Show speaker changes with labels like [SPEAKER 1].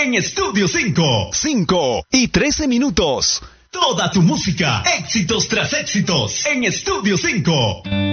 [SPEAKER 1] en Estudio 5.
[SPEAKER 2] 5 y 13 minutos.
[SPEAKER 1] Toda tu música, éxitos tras éxitos, en Estudio 5.